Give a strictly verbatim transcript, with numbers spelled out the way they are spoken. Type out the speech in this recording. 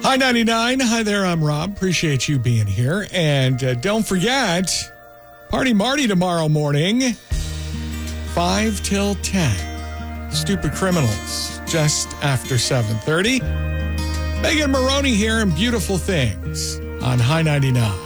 Hi, ninety-nine. Hi there, I'm Rob. Appreciate you being here. And uh, don't forget, Party Marty tomorrow morning, five till ten. Stupid Criminals, just after seven thirty. Megan Maroney here and Beautiful Things on High ninety-nine.